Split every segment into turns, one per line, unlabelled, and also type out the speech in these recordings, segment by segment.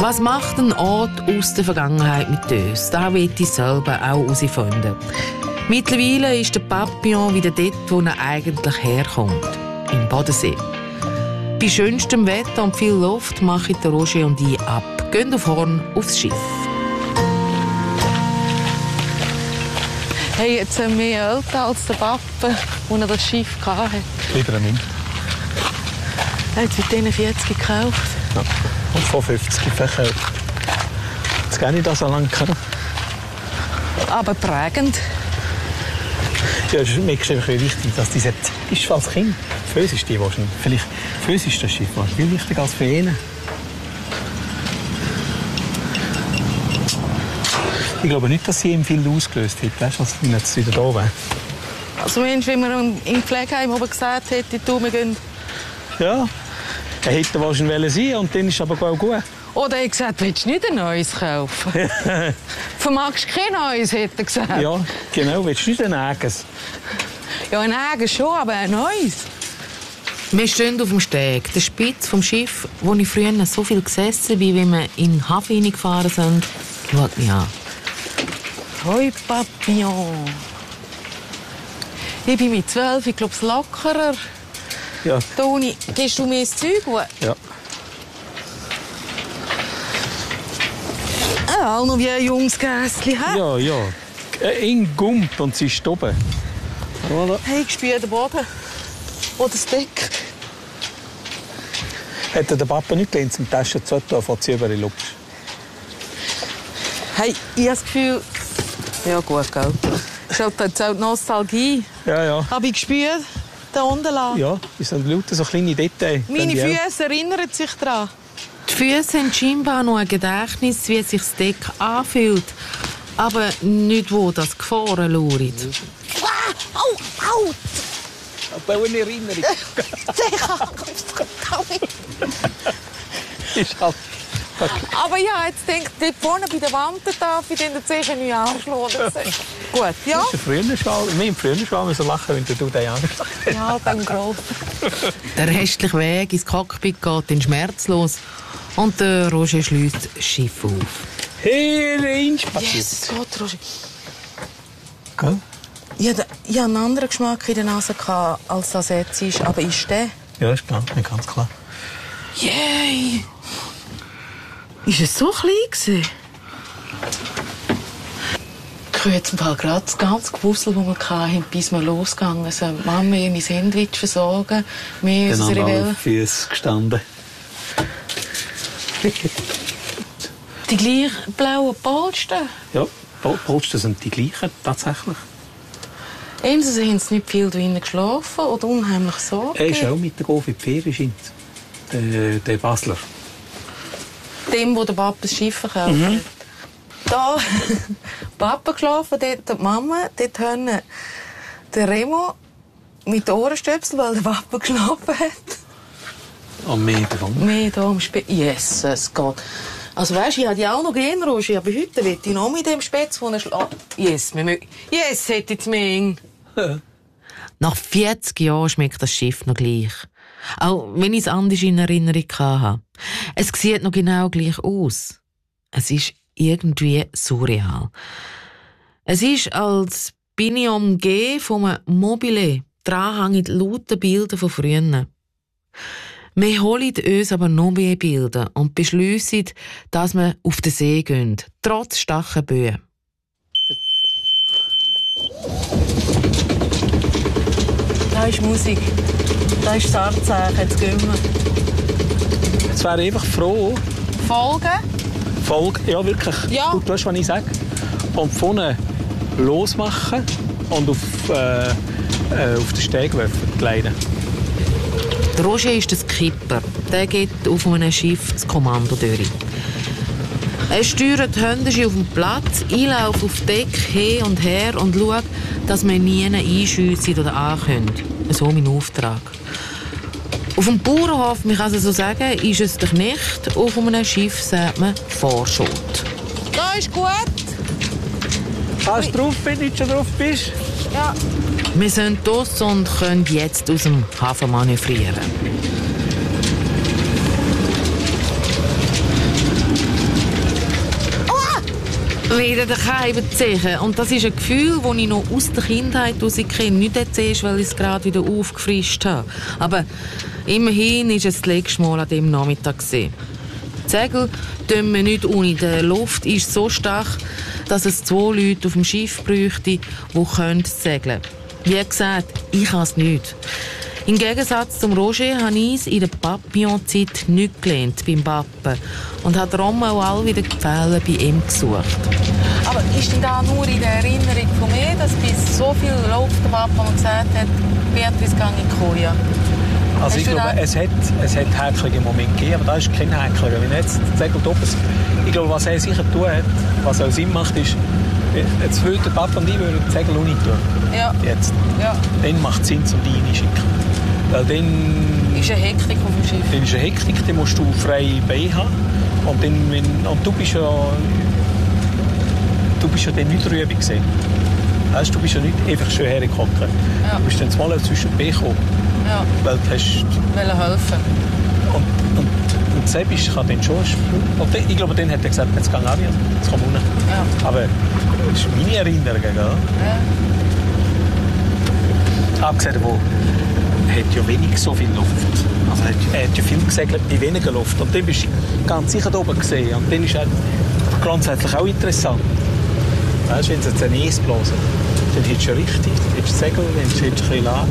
Was macht ein Ort aus der Vergangenheit mit uns? Das will ich selber auch herausfinden. Mittlerweile ist der Papillon wieder dort, wo er eigentlich herkommt. Im Bodensee. Bei schönstem Wetter und viel Luft machen der Roger und ich ab. Gehen auf Horn aufs Schiff. Hey, jetzt haben wir mehr älter als der Papa, als er das Schiff hatte.
Lieber ein Mann.
Er hat es mit diesen 40 gekauft.
Ja. Und vor 50 verkauft. Jetzt kenne ich das so lange.
Aber prägend.
Ja, es ist mir einfach wichtig, dass diese Zeit ist als Kind. Für uns ist die wahrscheinlich. Vielleicht für uns ist das Schiff viel wichtiger als für ihn. Ich glaube nicht, dass sie ihm viel ausgelöst hat, als wenn er jetzt wieder da wäre.
Also Mensch, wenn man im Pflegeheim oben gesagt hätte, wir gehen...
Ja, er hätte wahrscheinlich sein und dann ist es aber auch gut.
Oder er hat gesagt, willst du nicht ein neues kaufen? Vermagst du kein neues, hat er gesagt.
Ja, genau, willst du nicht ein eigenes?
Ja, ein eigenes schon, aber ein neues. Wir stehen auf dem Steg, der Spitz vom Schiff, wo ich früher so viel gesessen bin, wie wir in den Hafen hineingefahren sind. Schaut mich an. Hoi, Papillon. Ich bin mit 12, ich glaube, es lockerer.
Ja.
Toni, gehst du mir das Zeug?
Ja.
Auch noch wie ein junges Gässchen, hä?
Ja, ja. In Gump und sie ist oben. Oder?
Hey, ich spüre den Boden. Oder das Deck.
Hätte der Papa nicht gelernt, zum Taschen zu tun, von sie über die Luft.
Hey, ich habe das Gefühl... Ja gut, gell. Das ist halt jetzt auch die Nostalgie.
Ja, ja.
Habe ich gespürt, der Unterlagen.
Ja, das sind lauter so kleine Details.
Meine Füße erinnern sich daran. Die Füße haben scheinbar noch ein Gedächtnis, wie sich das Deck anfühlt. Aber nicht, wo das Gefahren lauert.
Au!
Aber eine Erinnerung. Ist halt...
Aber ja, jetzt denkt dort vorne bei der Wandtafel, den der sicher nicht anschlagen. Gut, ja?
Das ist früher schon. Wir im früher schon müssen lachen, wenn du den anschlagst.
Ja, beim Groll. Der restliche Weg ins Cockpit geht dann schmerzlos. Und der Roger schließt das Schiff auf.
Hey, Reinspaziert.
Yes, gut, Roger.
Gell?
Ich hatte einen anderen Geschmack in der Nase, als das jetzt ist. Aber ist der?
Ja, ist klar. Ganz klar.
Yay! Ist es so klein gewesen? Ich höre jetzt im Fall gerade das ganze Gewusel, das wir hatten, bis wir losgegangen sind. Mama mein Sandwich versorgen, wir unsere
Dann haben wir
Welle.
auf Füße gestanden.
Die gleichen blauen Polster.
Ja, Polster sind die gleichen, tatsächlich.
Entweder haben sie nicht viel drinnen geschlafen oder unheimlich Sorge.
Er ist auch mit der Gof in die Ferien, der Basler.
Dem, wo der Papa das Schiff verkauft hat. Da Papa geschlafen, dort die Mama, dort haben der Remo mit den Ohrenstöpseln, weil der Papa geschlafen hat.
Am Meer dran.
Mehr da am Spätzle. Jesus Gott. Also weisst, ich hatte ja auch noch gern, Roger, aber heute will ich noch mit dem Spätzle, wo er schlägt. Yes, hätte ich mehr. Nach 40 Jahren schmeckt das Schiff noch gleich. Auch wenn ich es anders in Erinnerung hatte. Es sieht noch genau gleich aus. Es ist irgendwie surreal. Es ist, als bin ich umgeben von einem Mobile. Dran hängen lauter Bilder von früher. Wir holen uns aber noch mehr Bilder und beschliessen, dass wir auf den See gehen, trotz starken Böen. Da ist Musik. Da ist das Anzeichen. Jetzt gehen wir.
Jetzt wäre ich einfach froh.
Folgen?
Ja, wirklich.
Ja.
Du weißt, was ich sage. Und vorne losmachen und auf den Steg werfen, gleiten.
Der Roger ist der Skipper. Der geht auf einem Schiff das Kommando durch. Er steuert die Hände auf dem Platz, ich laufe auf Deck hin und her und schaue, dass wir nie einschiessen oder ankommen. So mein Auftrag. Auf dem Bauernhof, man kann es so sagen, ist es der Knecht. Auf einem Schiff sagt man Vorschot. Da ist gut.
Kannst du drauf, wenn du nicht schon drauf bist?
Ja. Wir sind draussen und können jetzt aus dem Hafen manövrieren. Wieder daheim ziehen. Und das ist ein Gefühl, das ich noch aus der Kindheit kenne. Nicht jetzt, weil ich es gerade wieder aufgefrischt habe. Aber immerhin war es das letzte Mal an diesem Nachmittag. Die Segel tun wir nicht ohne. Die Luft ist so stark, dass es 2 Leute auf dem Schiff bräuchte, die segeln können. Wie gesagt, ich kann es nicht. Im Gegensatz zum Roger habe ich es in der Papillon-Zeit nicht gelernt beim Pappen und habe darum auch all wieder Gefälle bei ihm gesucht. Aber ist denn da nur in der Erinnerung von mir, dass bis so viel läuft der Papa und gesagt hat, Beatrice gehe in die Koje?
Also ich glaube, es hat häcklige Momente gegeben, aber da ist kein Häckler. Wenn jetzt das Segel oben ist, ich glaube, was er sicher tun hat, was auch Sinn macht, ist, jetzt will der Papa und ich das Segel auch nicht tun. Ja. Jetzt. Ja. Dann macht es Sinn, um die reinzuschicken. Weil dann
ist eine Hektik auf dem Schiff.
Dann ist eine Hektik, dann musst du freie Beine haben. Und du bist ja dann nicht drüber gewesen. Weißt, du bist ja nicht einfach schön hergekommen. Ja. Du bist dann zweimal zwischen den Beinen gekommen. Ja. Weil du hast...
helfen.
Und Sebisch kann dann schon... Und ich glaube, dann hat er gesagt, jetzt kann ich auch, jetzt komm runter. Ja. Aber das ist meine Erinnerung, gell? Ja. Abgesehen davon, hat ja wenig so viel Luft. Also er hat ja viel gesegelt bei weniger Luft. Und dann bist du ganz sicher da oben gesehen. Und dann ist er grundsätzlich auch interessant. Weißt du, wenn sie jetzt ein Eis blasen, dann hättest du ja richtig. Dann hättest du Segel, dann hättest du ein bisschen Lage.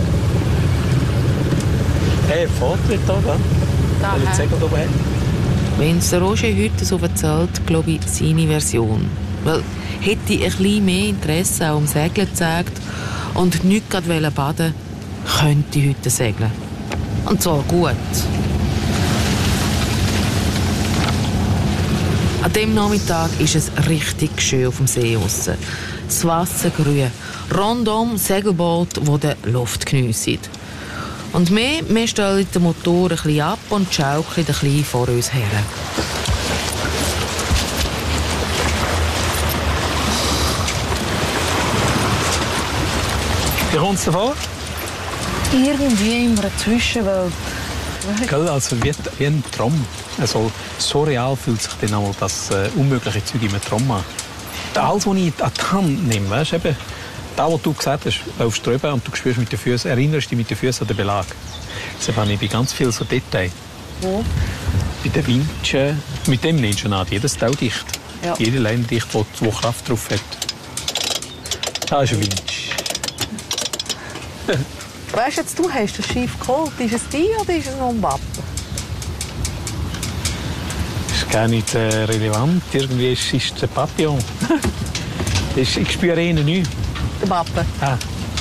Hey, Vortritt da, gell? Weil er Segel da oben hat.
Wenn es Roger heute so erzählt, glaube ich, seine Version. Weil hätte ich ein bisschen mehr Interesse auch um Segeln gezeigt und nicht gerade baden, könnte ich heute segeln. Und zwar gut. An diesem Nachmittag ist es richtig schön auf dem See draussen. Das Wasser grün. Rundum Segelboot, die die Luft geniessen. Und wir stellen den Motor ein bisschen ab und schaukeln ein bisschen vor uns her.
Wie kommt es davor?
Irgendwie in einer Zwischenwelt.
Also wie ein Traum. Also, so real fühlt sich dann auch das unmögliche Zeug in einem Traum an. Alles, was ich an die Hand nehme, weißt, eben, das, was du gesagt hast, laufst drüber und du spürst mit den Füßen, erinnerst dich mit den Füßen an den Belag. Das habe ich bei ganz vielen so Details.
Wo?
Bei den Winschen, mit dem nimmst du an, jedes Teil dicht. Ja. Jede Leine dicht, die Kraft drauf hat. Das ist ein Winsch.
Weißt du, jetzt, du hast das Schiff geholt. Ist es die oder ist es noch ein Papa?
Das ist gar nicht relevant. Irgendwie ist es der Papillon. Ich spüre ihn nicht.
Der Papa?
Ah.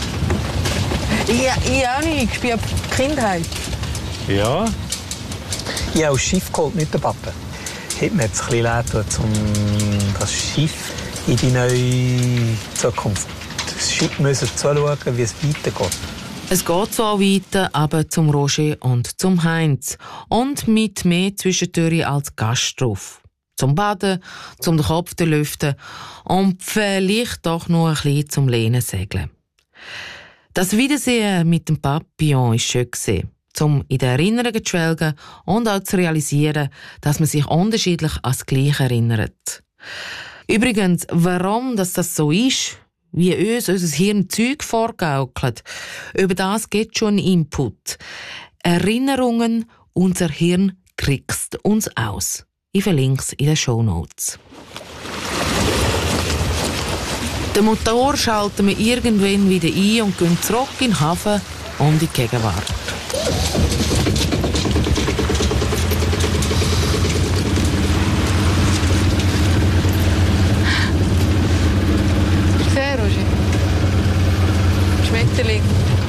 Ich auch nicht. Ich spüre die Kindheit.
Ja. Ich habe das Schiff geholt, nicht der Papa. Hätte mir jetzt ein bisschen leid getan, um das Schiff in die neue Zukunft. Das Schiff müssen zuschauen, wie es weitergeht.
Es geht so auch weiter, aber zum Roger und zum Heinz. Und mit mehr Zwischentüren als Gast drauf. Zum Baden, zum den Kopf zu lüften und vielleicht doch noch ein bisschen zum Lehnen segeln. Das Wiedersehen mit dem Papillon war schön gewesen, um in den Erinnerungen zu schwelgen und auch zu realisieren, dass man sich unterschiedlich an das Gleiche erinnert. Übrigens, warum das so ist, wie uns unser Hirn Zeug vorgaukelt, über das geht schon ein Input. Erinnerungen, unser Hirn trickst uns aus. Ich verlinke es in den Shownotes. Den Motor schalten wir irgendwann wieder ein und gehen zurück in den Hafen und in die Gegenwart. Sehr, Roger. Schmetterling.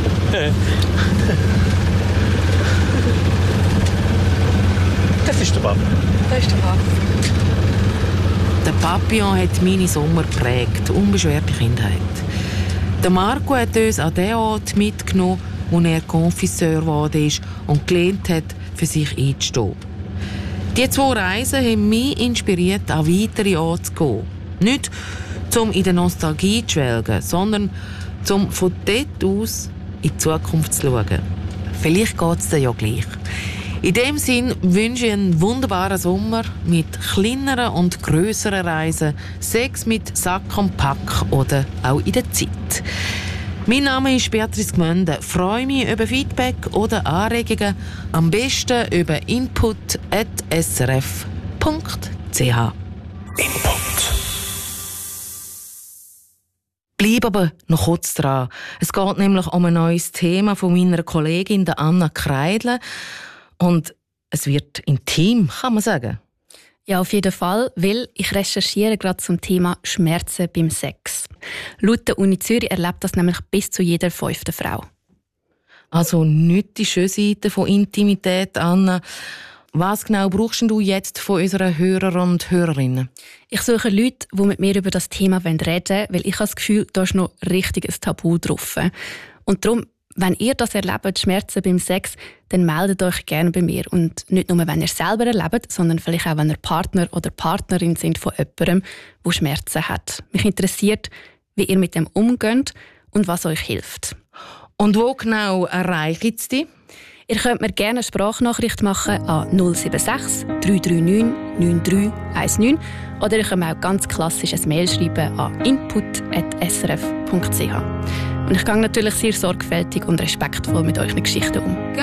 Das ist der Papa.
Das ist der Papa. Der Papillon hat meine Sommer geprägt, unbeschwerte Kindheit. Der Marco hat uns an den Ort mitgenommen, wo er Confisseur geworden ist und gelernt hat, für sich einzustehen. Die 2 Reisen haben mich inspiriert, an weitere Orte zu gehen. Nicht, um in der Nostalgie zu schwelgen, sondern um von dort aus in die Zukunft zu schauen. Vielleicht geht es dir ja gleich. In dem Sinn wünsche ich einen wunderbaren Sommer mit kleineren und grösseren Reisen, Sex mit Sack und Pack oder auch in der Zeit. Mein Name ist Beatrice Gmünde. Freue mich über Feedback oder Anregungen. Am besten über input@srf.ch.
Input.
Bleib aber noch kurz dran. Es geht nämlich um ein neues Thema von meiner Kollegin der Anna Kreidle. Und es wird intim, kann man sagen.
Ja, auf jeden Fall, weil ich recherchiere gerade zum Thema Schmerzen beim Sex. Laut der Uni Zürich erlebt das nämlich bis zu jeder 5. Frau.
Also nicht die schöne Seite von Intimität, Anna. Was genau brauchst du jetzt von unseren Hörern und Hörerinnen?
Ich suche Leute, die mit mir über das Thema reden wollen, weil ich habe das Gefühl, da ist noch richtig ein Tabu drauf. Und darum, wenn ihr das erlebt, Schmerzen beim Sex, dann meldet euch gerne bei mir. Und nicht nur, wenn ihr selber erlebt, sondern vielleicht auch, wenn ihr Partner oder Partnerin sind von jemandem, der Schmerzen hat. Mich interessiert, wie ihr mit dem umgeht und was euch hilft.
Und wo genau erreicht es dich?
Ihr könnt mir gerne eine Sprachnachricht machen an 076 339 9319 oder ihr könnt mir auch ganz klassisch ein Mail schreiben an input@srf.ch. Und ich gehe natürlich sehr sorgfältig und respektvoll mit euren Geschichten um.